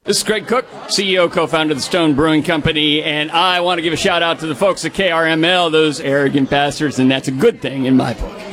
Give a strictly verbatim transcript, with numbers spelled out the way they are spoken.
This is Greg Cook, C E O, co-founder of the Stone Brewing Company, and I want to give a shout out to the folks at K R M L, those arrogant bastards, and that's a good thing in my book.